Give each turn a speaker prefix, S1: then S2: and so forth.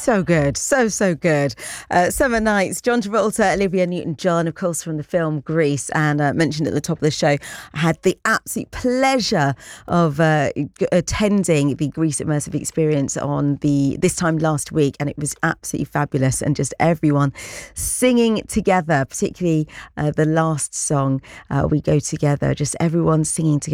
S1: So good. So good. Summer Nights, John Travolta, Olivia Newton-John, of course, from the film Grease. And mentioned at the top of the show, I had the absolute pleasure of attending the Grease Immersive Experience on this time last week. And it was absolutely fabulous. And just everyone singing together, particularly the last song, We Go Together, just everyone singing together.